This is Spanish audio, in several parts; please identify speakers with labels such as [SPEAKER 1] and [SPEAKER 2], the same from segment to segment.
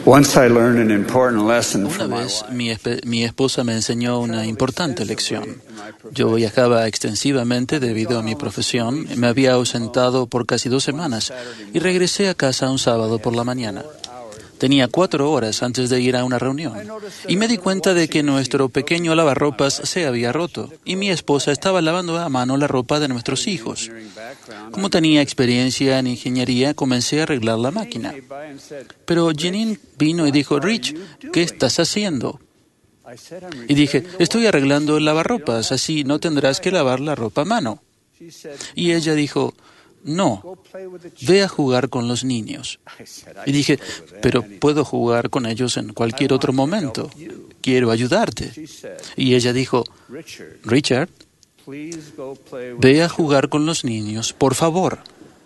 [SPEAKER 1] Una vez mi esposa me enseñó una importante lección. Yo viajaba extensivamente debido a mi profesión. Me había ausentado por casi 2 semanas y regresé a casa un sábado por la mañana. Tenía 4 horas antes de ir a una reunión y me di cuenta de que nuestro pequeño lavarropas se había roto y mi esposa estaba lavando a mano la ropa de nuestros hijos. Como tenía experiencia en ingeniería, comencé a arreglar la máquina. Pero Janine vino y dijo, Rich, ¿qué estás haciendo? Y dije, estoy arreglando el lavarropas, así no tendrás que lavar la ropa a mano. Y ella dijo, no, ve a jugar con los niños. Y dije, pero puedo jugar con ellos en cualquier otro momento. Quiero ayudarte. Y ella dijo, Richard, ve a jugar con los niños, por favor.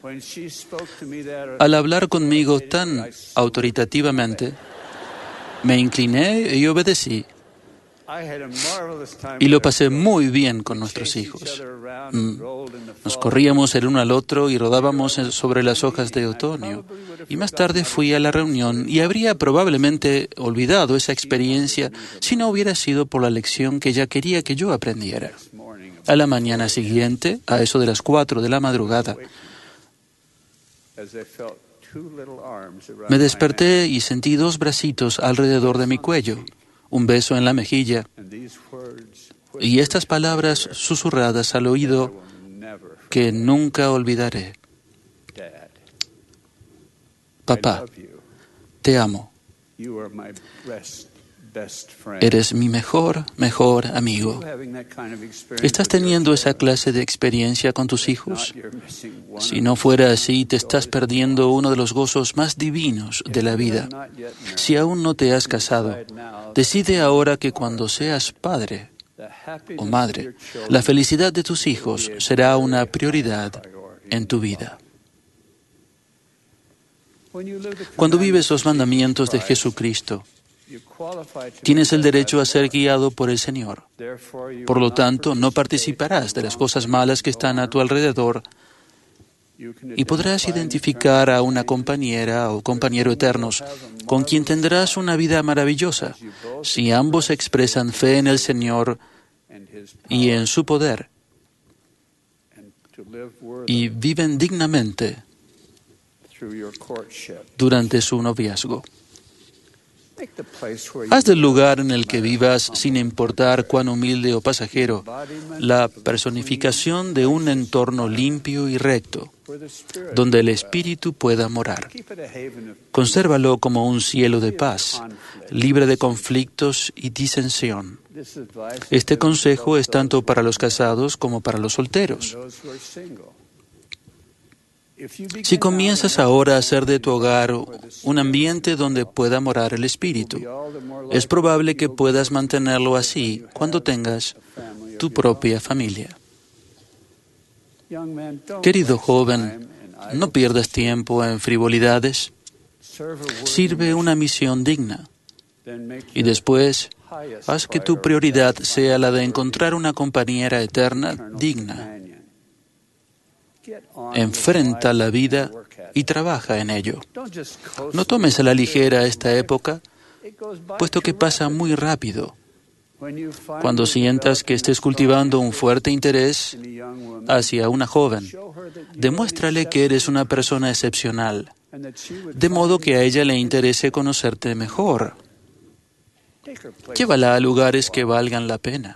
[SPEAKER 1] Al hablar conmigo tan autoritativamente, me incliné y obedecí. Y lo pasé muy bien con nuestros hijos. Nos corríamos el uno al otro y rodábamos sobre las hojas de otoño. Y más tarde fui a la reunión y habría probablemente olvidado esa experiencia si no hubiera sido por la lección que ella quería que yo aprendiera. A la mañana siguiente, a eso de las 4 de la madrugada, me desperté y sentí 2 bracitos alrededor de mi cuello, un beso en la mejilla y estas palabras susurradas al oído que nunca olvidaré. Papá, te amo. Eres mi mejor amigo. ¿Estás teniendo esa clase de experiencia con tus hijos? Si no fuera así, te estás perdiendo uno de los gozos más divinos de la vida. Si aún no te has casado, decide ahora que cuando seas padre o madre, la felicidad de tus hijos será una prioridad en tu vida. Cuando vives los mandamientos de Jesucristo, tienes el derecho a ser guiado por el Señor. Por lo tanto, no participarás de las cosas malas que están a tu alrededor y podrás identificar a una compañera o compañero eternos con quien tendrás una vida maravillosa si ambos expresan fe en el Señor y en su poder y viven dignamente durante su noviazgo. Haz del lugar en el que vivas, sin importar cuán humilde o pasajero, la personificación de un entorno limpio y recto, donde el Espíritu pueda morar. Consérvalo como un cielo de paz, libre de conflictos y disensión. Este consejo es tanto para los casados como para los solteros. Si comienzas ahora a hacer de tu hogar un ambiente donde pueda morar el Espíritu, es probable que puedas mantenerlo así cuando tengas tu propia familia. Querido joven, no pierdas tiempo en frivolidades. Sirve una misión digna. Y después, haz que tu prioridad sea la de encontrar una compañera eterna digna. Enfrenta la vida y trabaja en ello. No tomes a la ligera esta época, puesto que pasa muy rápido. Cuando sientas que estés cultivando un fuerte interés hacia una joven, demuéstrale que eres una persona excepcional, de modo que a ella le interese conocerte mejor. Llévala a lugares que valgan la pena.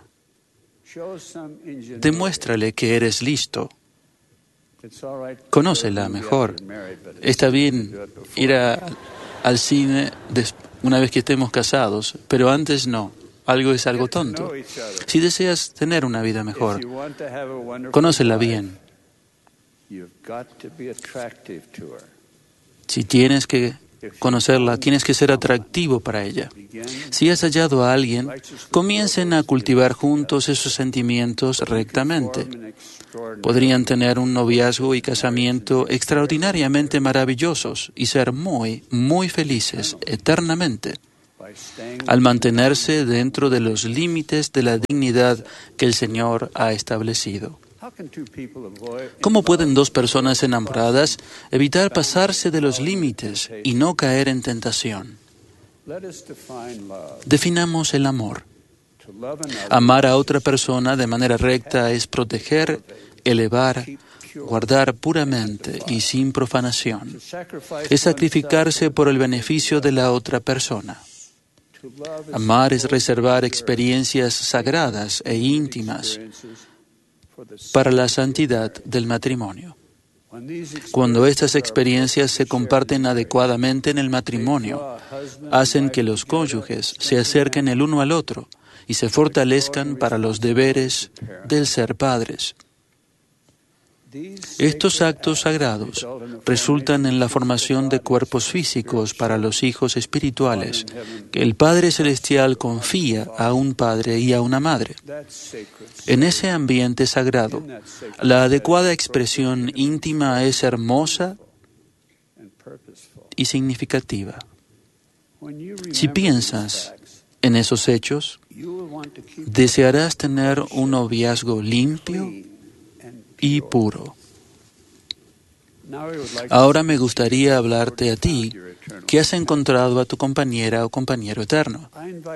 [SPEAKER 1] Demuéstrale que eres listo. Conócela mejor. Está bien ir al cine una vez que estemos casados, pero antes no. Algo es algo tonto. Si deseas tener una vida mejor, conócela bien. Si tienes que conocerla, tienes que ser atractivo para ella. Si has hallado a alguien, comiencen a cultivar juntos esos sentimientos rectamente. Podrían tener un noviazgo y casamiento extraordinariamente maravillosos y ser muy, muy felices eternamente al mantenerse dentro de los límites de la dignidad que el Señor ha establecido. ¿Cómo pueden 2 personas enamoradas evitar pasarse de los límites y no caer en tentación? Definamos el amor. Amar a otra persona de manera recta es proteger, elevar, guardar puramente y sin profanación. Es sacrificarse por el beneficio de la otra persona. Amar es reservar experiencias sagradas e íntimas para la santidad del matrimonio. Cuando estas experiencias se comparten adecuadamente en el matrimonio, hacen que los cónyuges se acerquen el uno al otro y se fortalezcan para los deberes del ser padres. Estos actos sagrados resultan en la formación de cuerpos físicos para los hijos espirituales que el Padre Celestial confía a un padre y a una madre. En ese ambiente sagrado, la adecuada expresión íntima es hermosa y significativa. Si piensas en esos hechos, desearás tener un noviazgo limpio y puro. Ahora me gustaría hablarte a ti que has encontrado a tu compañera o compañero eterno.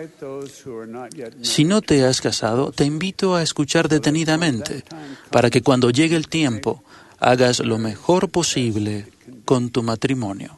[SPEAKER 1] Si no te has casado, te invito a escuchar detenidamente para que cuando llegue el tiempo hagas lo mejor posible con tu matrimonio.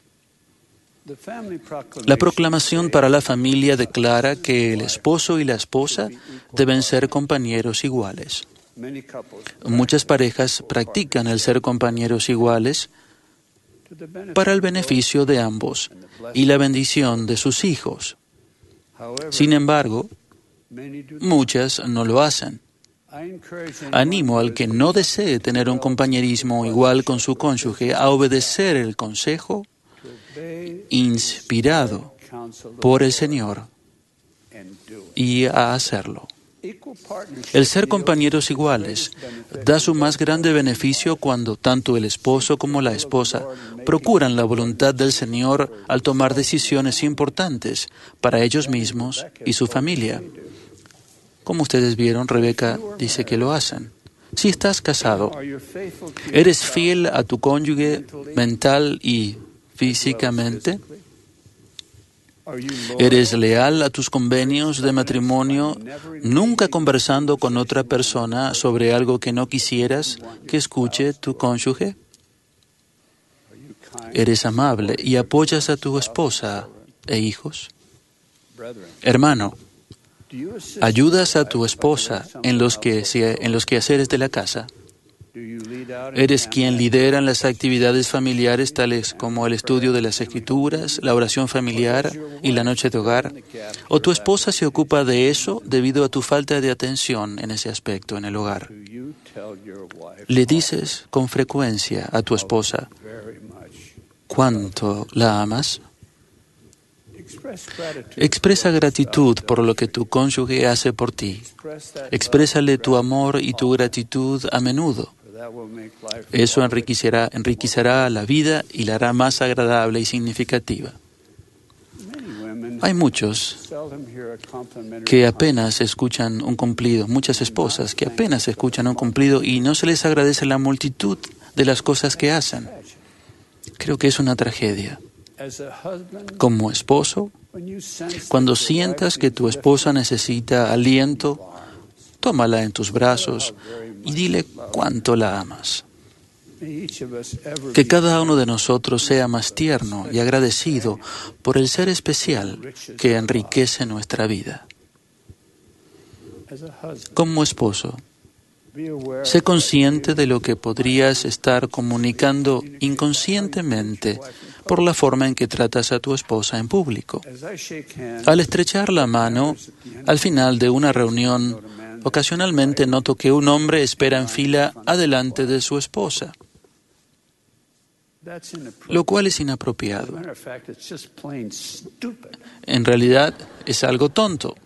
[SPEAKER 1] La proclamación para la familia declara que el esposo y la esposa deben ser compañeros iguales. Muchas parejas practican el ser compañeros iguales para el beneficio de ambos y la bendición de sus hijos. Sin embargo, muchas no lo hacen. Animo al que no desee tener un compañerismo igual con su cónyuge a obedecer el consejo inspirado por el Señor y a hacerlo. El ser compañeros iguales da su más grande beneficio cuando tanto el esposo como la esposa procuran la voluntad del Señor al tomar decisiones importantes para ellos mismos y su familia. Como ustedes vieron, Rebeca dice que lo hacen. Si estás casado, ¿eres fiel a tu cónyuge mental y físicamente? ¿Eres leal a tus convenios de matrimonio, nunca conversando con otra persona sobre algo que no quisieras que escuche tu cónyuge? ¿Eres amable y apoyas a tu esposa e hijos? Hermano, ¿ayudas a tu esposa en los quehaceres de la casa? ¿Eres quien lidera las actividades familiares tales como el estudio de las Escrituras, la oración familiar y la noche de hogar? ¿O tu esposa se ocupa de eso debido a tu falta de atención en ese aspecto en el hogar? ¿Le dices con frecuencia a tu esposa cuánto la amas? Expresa gratitud por lo que tu cónyuge hace por ti. Exprésale tu amor y tu gratitud a menudo. Eso enriquecerá la vida y la hará más agradable y significativa. Hay muchos que apenas escuchan un cumplido, muchas esposas que apenas escuchan un cumplido y no se les agradece la multitud de las cosas que hacen. Creo que es una tragedia. Como esposo, cuando sientas que tu esposa necesita aliento, tómala en tus brazos y dile cuánto la amas. Que cada uno de nosotros sea más tierno y agradecido por el ser especial que enriquece nuestra vida. Como esposo, sé consciente de lo que podrías estar comunicando inconscientemente por la forma en que tratas a tu esposa en público. Al estrechar la mano, al final de una reunión, ocasionalmente noto que un hombre espera en fila adelante de su esposa, lo cual es inapropiado. En realidad, es algo tonto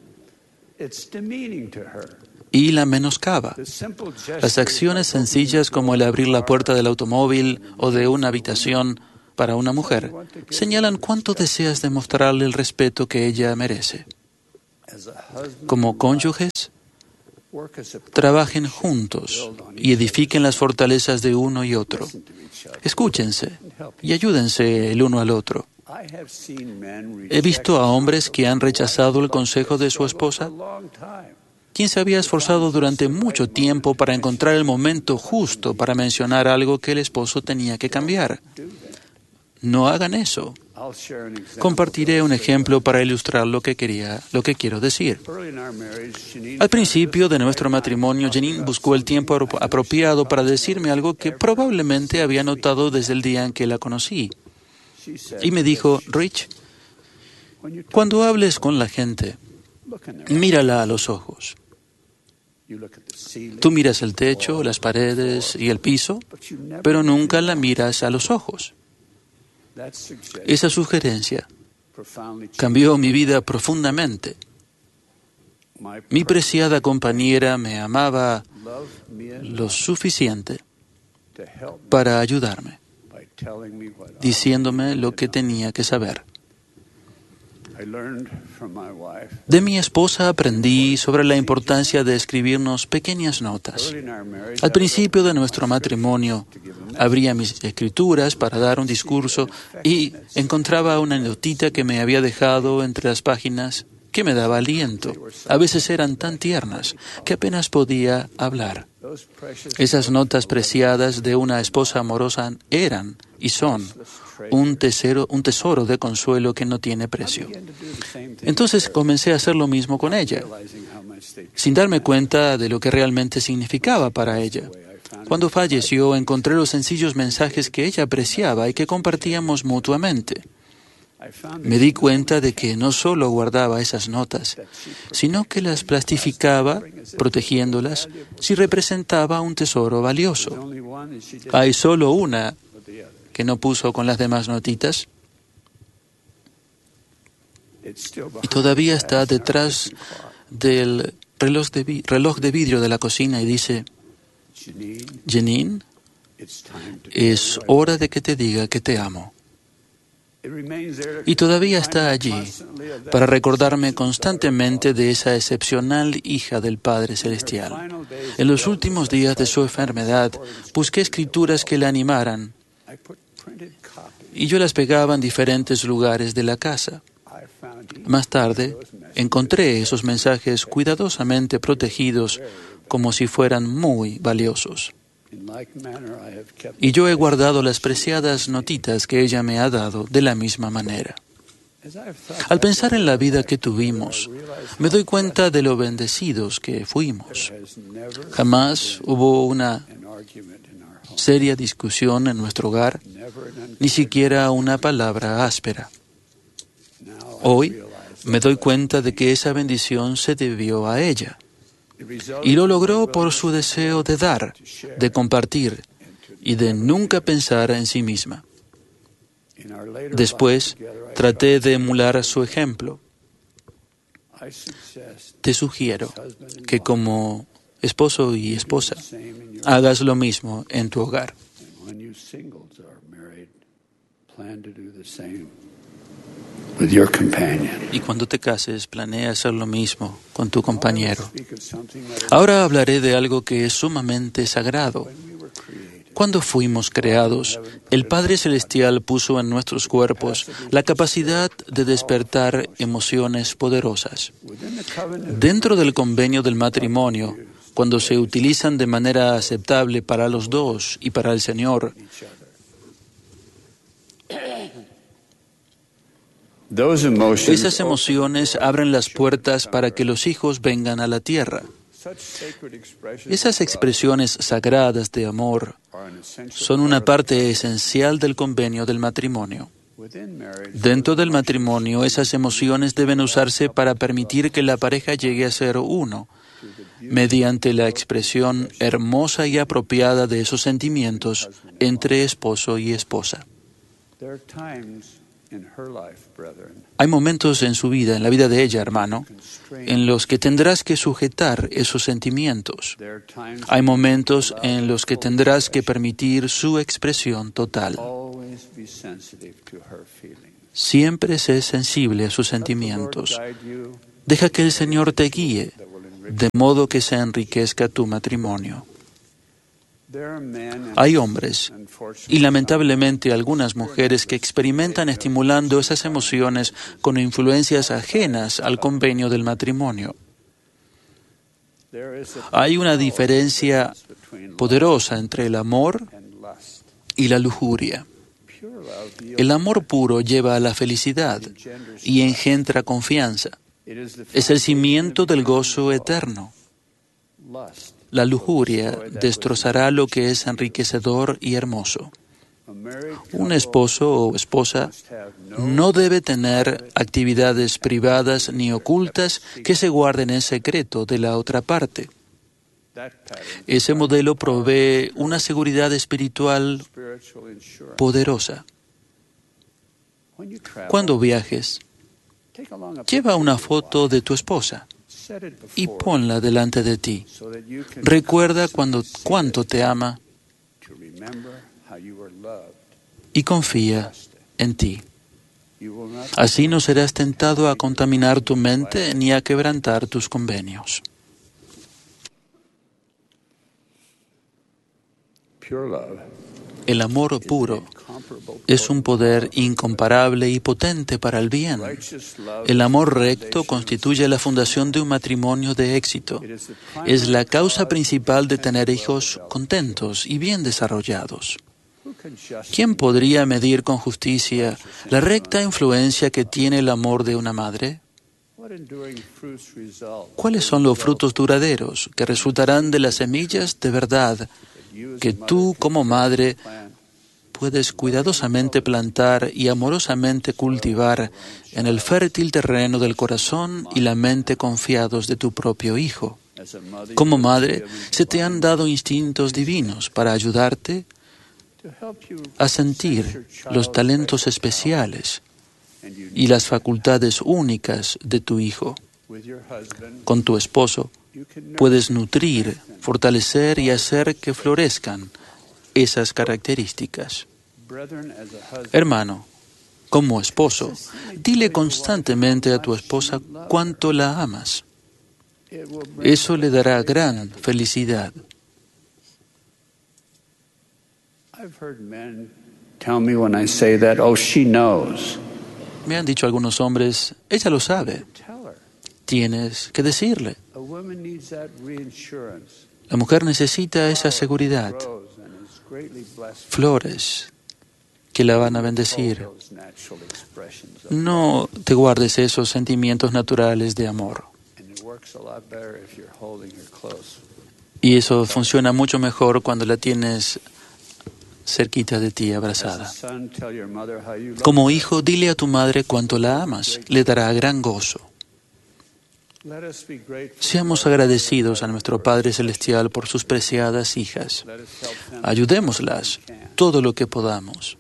[SPEAKER 1] y la menoscaba. Las acciones sencillas como el abrir la puerta del automóvil o de una habitación para una mujer señalan cuánto deseas demostrarle el respeto que ella merece. Como cónyuges, trabajen juntos y edifiquen las fortalezas de uno y otro. Escúchense y ayúdense el uno al otro. He visto a hombres que han rechazado el consejo de su esposa, quien se había esforzado durante mucho tiempo para encontrar el momento justo para mencionar algo que el esposo tenía que cambiar. No hagan eso. Compartiré un ejemplo para ilustrar lo que quiero decir. Al principio de nuestro matrimonio, Janine buscó el tiempo apropiado para decirme algo que probablemente había notado desde el día en que la conocí. Y me dijo, Rich, cuando hables con la gente, mírala a los ojos. Tú miras el techo, las paredes y el piso, pero nunca la miras a los ojos. Esa sugerencia cambió mi vida profundamente. Mi preciada compañera me amaba lo suficiente para ayudarme, diciéndome lo que tenía que saber. De mi esposa aprendí sobre la importancia de escribirnos pequeñas notas. Al principio de nuestro matrimonio, abría mis escrituras para dar un discurso y encontraba una notita que me había dejado entre las páginas que me daba aliento. A veces eran tan tiernas que apenas podía hablar. Esas notas preciadas de una esposa amorosa eran y son un tesoro de consuelo que no tiene precio. Entonces comencé a hacer lo mismo con ella, sin darme cuenta de lo que realmente significaba para ella. Cuando falleció, encontré los sencillos mensajes que ella apreciaba y que compartíamos mutuamente. Me di cuenta de que no solo guardaba esas notas, sino que las plastificaba, protegiéndolas, si representaba un tesoro valioso. Hay solo una que no puso con las demás notitas y todavía está detrás del reloj de vidrio de la cocina y dice, Janine, es hora de que te diga que te amo. Y todavía está allí para recordarme constantemente de esa excepcional hija del Padre Celestial. En los últimos días de su enfermedad, busqué escrituras que la animaran y yo las pegaba en diferentes lugares de la casa. Más tarde, encontré esos mensajes cuidadosamente protegidos como si fueran muy valiosos. Y yo he guardado las preciadas notitas que ella me ha dado de la misma manera. Al pensar en la vida que tuvimos, me doy cuenta de lo bendecidos que fuimos. Jamás hubo una seria discusión en nuestro hogar, ni siquiera una palabra áspera. Hoy me doy cuenta de que esa bendición se debió a ella. Y lo logró por su deseo de dar, de compartir y de nunca pensar en sí misma. Después, traté de emular su ejemplo. Te sugiero que como esposo y esposa, hagas lo mismo en tu hogar. Y cuando te cases, planea hacer lo mismo con tu compañero. Ahora hablaré de algo que es sumamente sagrado. Cuando fuimos creados, el Padre Celestial puso en nuestros cuerpos la capacidad de despertar emociones poderosas. Dentro del convenio del matrimonio, cuando se utilizan de manera aceptable para los dos y para el Señor, esas emociones abren las puertas para que los hijos vengan a la tierra. Esas expresiones sagradas de amor son una parte esencial del convenio del matrimonio. Dentro del matrimonio, esas emociones deben usarse para permitir que la pareja llegue a ser uno, mediante la expresión hermosa y apropiada de esos sentimientos entre esposo y esposa. Hay momentos en su vida, en la vida de ella, hermano, en los que tendrás que sujetar esos sentimientos. Hay momentos en los que tendrás que permitir su expresión total. Siempre sé sensible a sus sentimientos. Deja que el Señor te guíe, de modo que se enriquezca tu matrimonio. Hay hombres y lamentablemente algunas mujeres que experimentan estimulando esas emociones con influencias ajenas al convenio del matrimonio. Hay una diferencia poderosa entre el amor y la lujuria. El amor puro lleva a la felicidad y engendra confianza. Es el cimiento del gozo eterno. La lujuria destrozará lo que es enriquecedor y hermoso. Un esposo o esposa no debe tener actividades privadas ni ocultas que se guarden en secreto de la otra parte. Ese modelo provee una seguridad espiritual poderosa. Cuando viajes, lleva una foto de tu esposa y ponla delante de ti. Recuerda cuánto te ama y confía en ti. Así no serás tentado a contaminar tu mente ni a quebrantar tus convenios. El amor puro es un poder incomparable y potente para el bien. El amor recto constituye la fundación de un matrimonio de éxito. Es la causa principal de tener hijos contentos y bien desarrollados. ¿Quién podría medir con justicia la recta influencia que tiene el amor de una madre? ¿Cuáles son los frutos duraderos que resultarán de las semillas de verdad que tú, como madre, puedes cuidadosamente plantar y amorosamente cultivar en el fértil terreno del corazón y la mente confiados de tu propio hijo? Como madre, se te han dado instintos divinos para ayudarte a sentir los talentos especiales y las facultades únicas de tu hijo. Con tu esposo, puedes nutrir, fortalecer y hacer que florezcan esas características. Hermano, como esposo, dile constantemente a tu esposa cuánto la amas. Eso le dará gran felicidad. Me han dicho algunos hombres, ella lo sabe. Tienes que decirle. La mujer necesita esa seguridad, flores que la van a bendecir. No te guardes esos sentimientos naturales de amor. Y eso funciona mucho mejor cuando la tienes cerquita de ti, abrazada. Como hijo, dile a tu madre cuánto la amas. Le dará gran gozo. Seamos agradecidos a nuestro Padre Celestial por sus preciadas hijas. Ayudémoslas todo lo que podamos.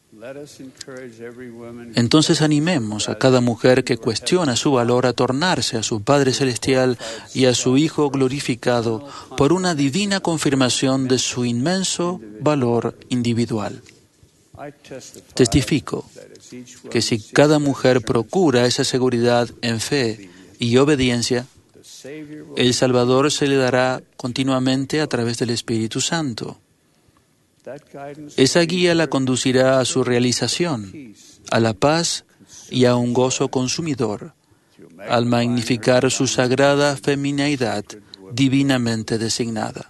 [SPEAKER 1] Entonces animemos a cada mujer que cuestiona su valor a tornarse a su Padre Celestial y a su Hijo glorificado por una divina confirmación de su inmenso valor individual. Testifico que si cada mujer procura esa seguridad en fe y obediencia, el Salvador se le dará continuamente a través del Espíritu Santo. Esa guía la conducirá a su realización, a la paz y a un gozo consumidor, al magnificar su sagrada femineidad divinamente designada.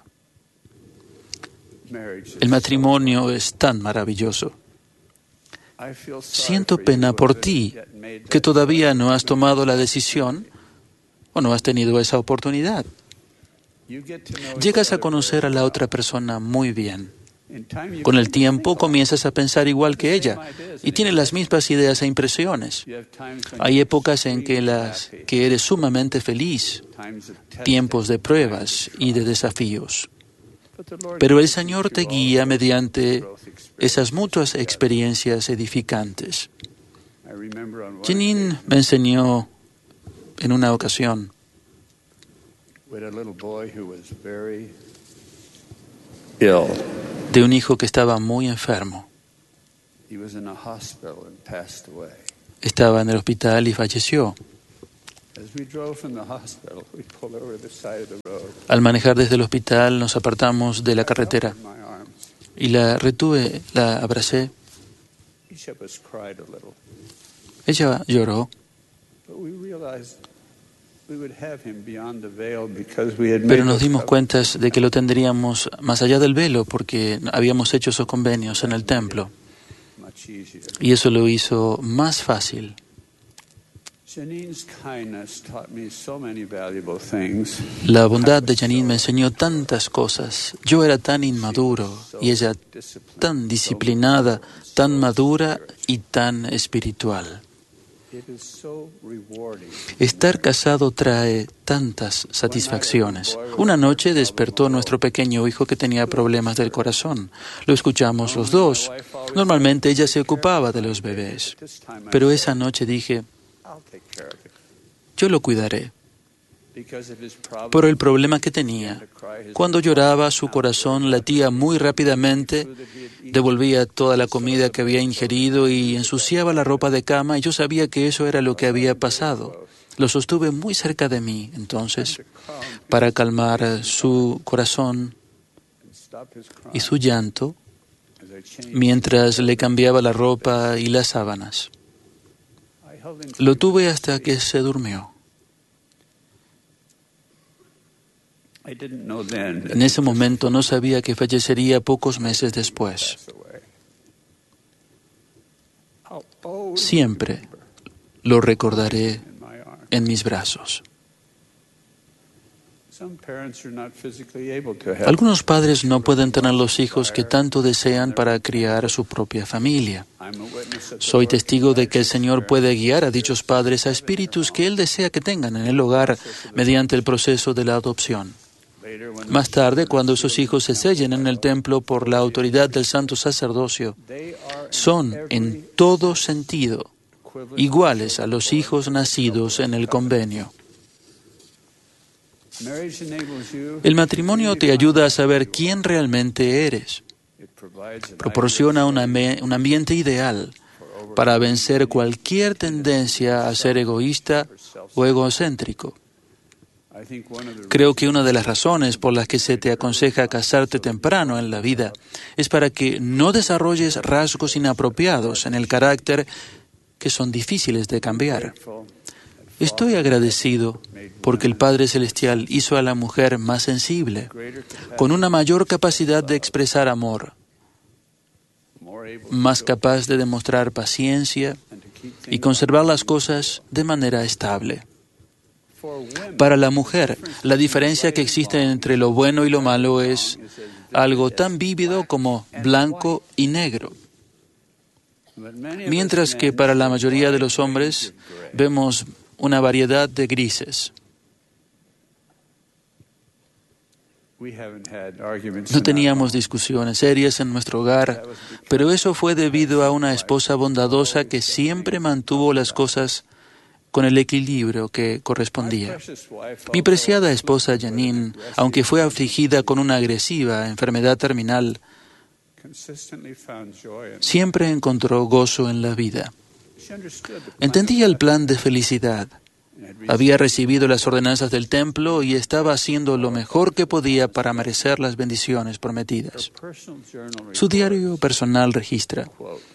[SPEAKER 1] El matrimonio es tan maravilloso. Siento pena por ti, que todavía no has tomado la decisión o no has tenido esa oportunidad. Llegas a conocer a la otra persona muy bien. Con el tiempo comienzas a pensar igual que ella y tienes las mismas ideas e impresiones. Hay épocas en que eres sumamente feliz, tiempos de pruebas y de desafíos. Pero el Señor te guía mediante esas mutuas experiencias edificantes. Janine me enseñó en una ocasión de un hijo que estaba muy enfermo. Estaba en el hospital y falleció. Al manejar desde el hospital nos apartamos de la carretera y la retuve, la abracé. Ella lloró. Pero nos dimos cuenta de que lo tendríamos más allá del velo porque habíamos hecho esos convenios en el templo. Y eso lo hizo más fácil. La bondad de Janine me enseñó tantas cosas. Yo era tan inmaduro y ella tan disciplinada, tan madura y tan espiritual. Estar casado trae tantas satisfacciones. Una noche despertó nuestro pequeño hijo que tenía problemas del corazón. Lo escuchamos los dos. Normalmente ella se ocupaba de los bebés, pero esa noche dije, yo lo cuidaré. Por el problema que tenía. Cuando lloraba, su corazón latía muy rápidamente, devolvía toda la comida que había ingerido y ensuciaba la ropa de cama, y yo sabía que eso era lo que había pasado. Lo sostuve muy cerca de mí, entonces, para calmar su corazón y su llanto, mientras le cambiaba la ropa y las sábanas. Lo tuve hasta que se durmió. En ese momento no sabía que fallecería pocos meses después. Siempre lo recordaré en mis brazos. Algunos padres no pueden tener los hijos que tanto desean para criar a su propia familia. Soy testigo de que el Señor puede guiar a dichos padres a espíritus que Él desea que tengan en el hogar mediante el proceso de la adopción. Más tarde, cuando esos hijos se sellen en el templo por la autoridad del santo sacerdocio, son en todo sentido iguales a los hijos nacidos en el convenio. El matrimonio te ayuda a saber quién realmente eres. Proporciona un ambiente ideal para vencer cualquier tendencia a ser egoísta o egocéntrico. Creo que una de las razones por las que se te aconseja casarte temprano en la vida es para que no desarrolles rasgos inapropiados en el carácter que son difíciles de cambiar. Estoy agradecido porque el Padre Celestial hizo a la mujer más sensible, con una mayor capacidad de expresar amor, más capaz de demostrar paciencia y conservar las cosas de manera estable. Para la mujer, la diferencia que existe entre lo bueno y lo malo es algo tan vívido como blanco y negro. Mientras que para la mayoría de los hombres vemos una variedad de grises. No teníamos discusiones serias en nuestro hogar, pero eso fue debido a una esposa bondadosa que siempre mantuvo las cosas con el equilibrio que correspondía. Mi preciada esposa Janine, aunque fue afligida con una agresiva enfermedad terminal, siempre encontró gozo en la vida. Entendía el plan de felicidad. Había recibido las ordenanzas del templo y estaba haciendo lo mejor que podía para merecer las bendiciones prometidas. Su diario personal registra: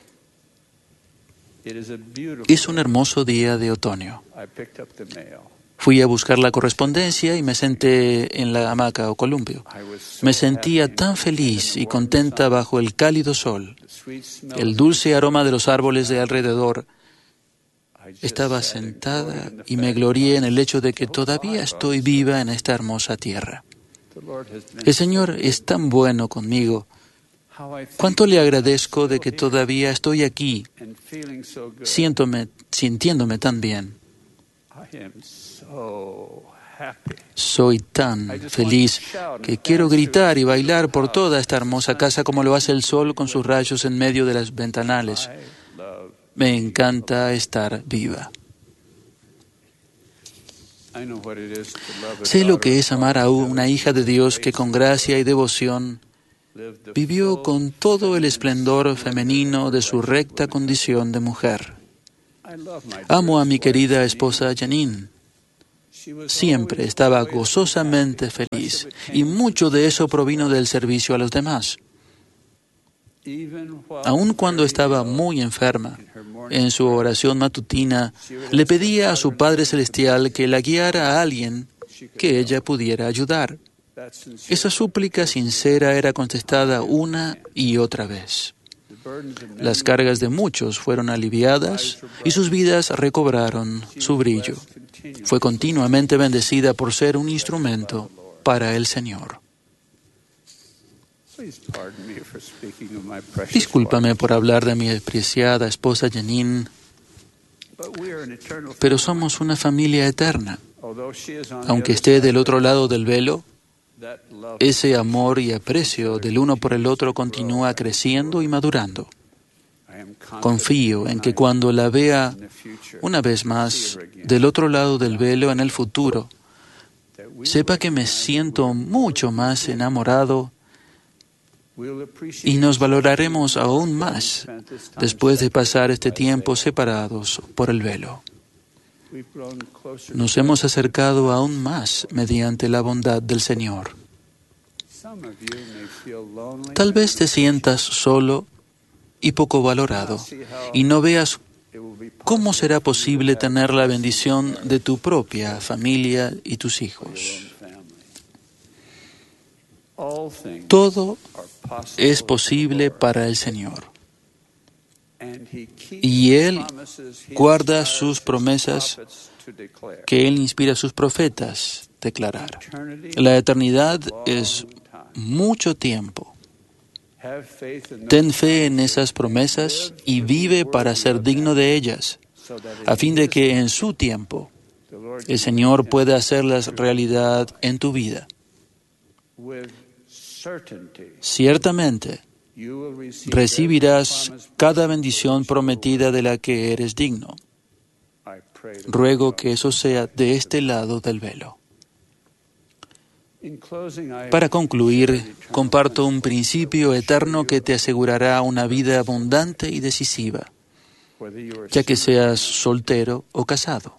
[SPEAKER 1] es un hermoso día de otoño. Fui a buscar la correspondencia y me senté en la hamaca o columpio. Me sentía tan feliz y contenta bajo el cálido sol. El dulce aroma de los árboles de alrededor. Estaba sentada y me glorié en el hecho de que todavía estoy viva en esta hermosa tierra. El Señor es tan bueno conmigo. Cuánto le agradezco de que todavía estoy aquí, sintiéndome tan bien. Soy tan feliz que quiero gritar y bailar por toda esta hermosa casa como lo hace el sol con sus rayos en medio de las ventanales. Me encanta estar viva. Sé lo que es amar a una hija de Dios que con gracia y devoción vivió con todo el esplendor femenino de su recta condición de mujer. Amo a mi querida esposa Janine. Siempre estaba gozosamente feliz y mucho de eso provino del servicio a los demás. Aun cuando estaba muy enferma, en su oración matutina, le pedía a su Padre Celestial que la guiara a alguien que ella pudiera ayudar. Esa súplica sincera era contestada una y otra vez. Las cargas de muchos fueron aliviadas y sus vidas recobraron su brillo. Fue continuamente bendecida por ser un instrumento para el Señor. Discúlpame por hablar de mi apreciada esposa Janine, pero somos una familia eterna. Aunque esté del otro lado del velo, ese amor y aprecio del uno por el otro continúa creciendo y madurando. Confío en que cuando la vea una vez más del otro lado del velo en el futuro, sepa que me siento mucho más enamorado y nos valoraremos aún más después de pasar este tiempo separados por el velo. Nos hemos acercado aún más mediante la bondad del Señor. Tal vez te sientas solo y poco valorado y no veas cómo será posible tener la bendición de tu propia familia y tus hijos. Todo es posible para el Señor. Y Él guarda sus promesas que Él inspira a sus profetas declarar. La eternidad es mucho tiempo. Ten fe en esas promesas y vive para ser digno de ellas, a fin de que en su tiempo el Señor pueda hacerlas realidad en tu vida. Ciertamente, recibirás cada bendición prometida de la que eres digno. Ruego que eso sea de este lado del velo. Para concluir, comparto un principio eterno que te asegurará una vida abundante y decisiva, ya que seas soltero o casado.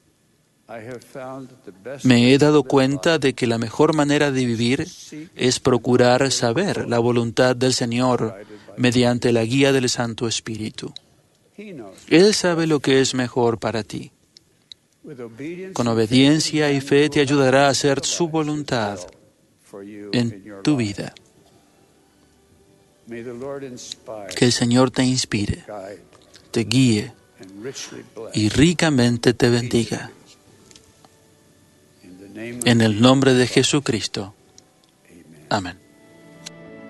[SPEAKER 1] Me he dado cuenta de que la mejor manera de vivir es procurar saber la voluntad del Señor mediante la guía del Santo Espíritu. Él sabe lo que es mejor para ti. Con obediencia y fe te ayudará a hacer su voluntad en tu vida. Que el Señor te inspire, te guíe y ricamente te bendiga. En el nombre de Jesucristo. Amén.